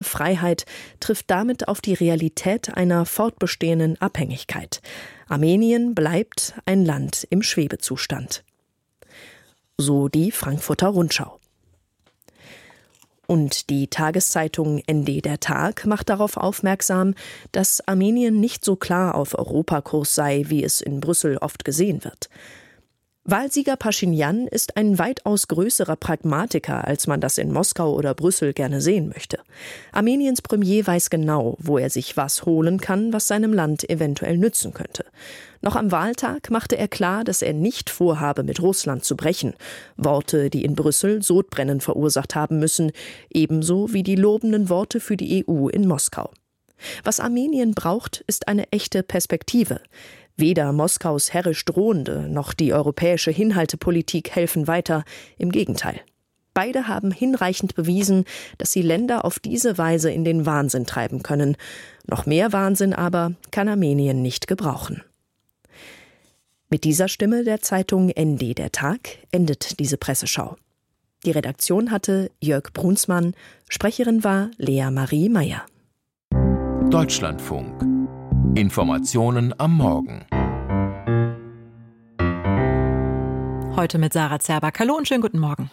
Freiheit trifft damit auf die Realität einer fortbestehenden Abhängigkeit. Armenien bleibt ein Land im Schwebezustand. So die Frankfurter Rundschau. Und die Tageszeitung ND der Tag macht darauf aufmerksam, dass Armenien nicht so klar auf Europakurs sei, wie es in Brüssel oft gesehen wird. Wahlsieger Paschinjan ist ein weitaus größerer Pragmatiker, als man das in Moskau oder Brüssel gerne sehen möchte. Armeniens Premier weiß genau, wo er sich was holen kann, was seinem Land eventuell nützen könnte. Noch am Wahltag machte er klar, dass er nicht vorhabe, mit Russland zu brechen. Worte, die in Brüssel Sodbrennen verursacht haben müssen, ebenso wie die lobenden Worte für die EU in Moskau. Was Armenien braucht, ist eine echte Perspektive. Weder Moskaus herrisch drohende noch die europäische Hinhaltepolitik helfen weiter, im Gegenteil. Beide haben hinreichend bewiesen, dass sie Länder auf diese Weise in den Wahnsinn treiben können. Noch mehr Wahnsinn aber kann Armenien nicht gebrauchen. Mit dieser Stimme der Zeitung ND der Tag endet diese Presseschau. Die Redaktion hatte Jörg Brunsmann, Sprecherin war Lea Marie Meyer. Deutschlandfunk. Informationen am Morgen. Heute mit Sarah Zerback. Hallo und schönen guten Morgen.